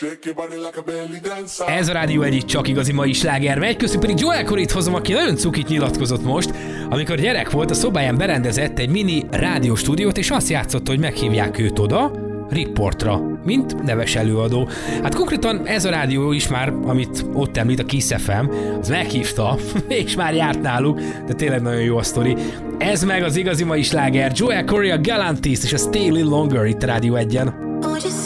Ez a Rádió egyik csak igazi mai sláger megy, köztük pedig Joel Corryt hozom, aki nagyon cukit nyilatkozott most, amikor gyerek volt, a szobáján berendezett egy mini rádióstúdiót, és azt játszotta, hogy meghívják őt oda, riportra, mint neves előadó. Hát konkrétan ez a rádió is már, amit ott említ, a Kiss FM, az meghívta, és már járt náluk, de tényleg nagyon jó a sztori. Ez meg az igazi mai sláger, Joel Corry, a Galantis és a Stay a Little Longer itt a Rádió 1-en.